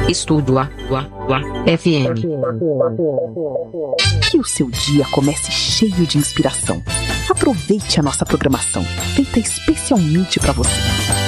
Estúdio FM. Que o seu dia comece cheio de inspiração. Aproveite a nossa programação, feita especialmente para você.